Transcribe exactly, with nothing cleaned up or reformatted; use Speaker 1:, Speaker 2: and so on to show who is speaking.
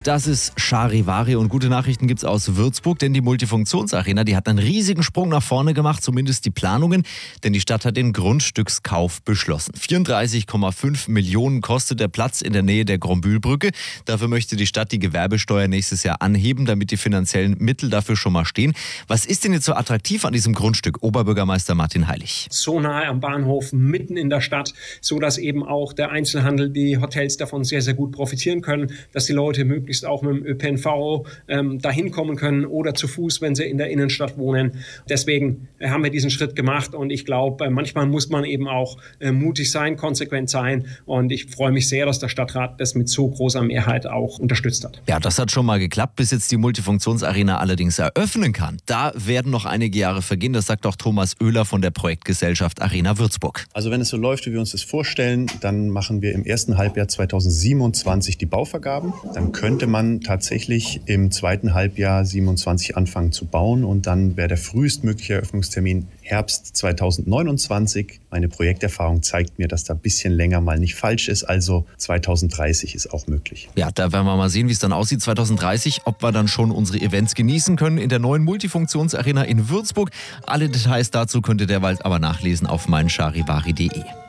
Speaker 1: Das ist Charivari und gute Nachrichten gibt's aus Würzburg, denn die Multifunktionsarena, die hat einen riesigen Sprung nach vorne gemacht, zumindest die Planungen, denn die Stadt hat den Grundstückskauf beschlossen. vierunddreißig Komma fünf Millionen kostet der Platz in der Nähe der Grombühlbrücke. Dafür möchte die Stadt die Gewerbesteuer nächstes Jahr anheben, damit die finanziellen Mittel dafür schon mal stehen. Was ist denn jetzt so attraktiv an diesem Grundstück, Oberbürgermeister Martin Heilig?
Speaker 2: So nahe am Bahnhof, mitten in der Stadt, so dass eben auch der Einzelhandel, die Hotels davon sehr, sehr gut profitieren können, dass die Leute möglichst auch mit dem Ö P N V ähm, dahin kommen können oder zu Fuß, wenn sie in der Innenstadt wohnen. Deswegen äh, haben wir diesen Schritt gemacht und ich glaube, äh, manchmal muss man eben auch äh, mutig sein, konsequent sein und ich freue mich sehr, dass der Stadtrat das mit so großer Mehrheit auch unterstützt hat.
Speaker 1: Ja, das hat schon mal geklappt, bis jetzt die Multifunktionsarena allerdings eröffnen kann. Da werden noch einige Jahre vergehen, das sagt auch Thomas Oehler von der Projektgesellschaft Arena Würzburg.
Speaker 3: Also wenn es so läuft, wie wir uns das vorstellen, dann machen wir im ersten Halbjahr zweitausendsiebenundzwanzig die Bauvergaben. Dann könnte man tatsächlich im zweiten Halbjahr siebenundzwanzig anfangen zu bauen und dann wäre der frühestmögliche Eröffnungstermin Herbst zweitausendneunundzwanzig. Meine Projekterfahrung zeigt mir, dass da ein bisschen länger mal nicht falsch ist, also zweitausenddreißig ist auch möglich.
Speaker 1: Ja, da werden wir mal sehen, wie es dann aussieht zweitausenddreißig, ob wir dann schon unsere Events genießen können in der neuen Multifunktionsarena in Würzburg. Alle Details dazu könnt ihr derweil aber nachlesen auf meincharivari punkt de.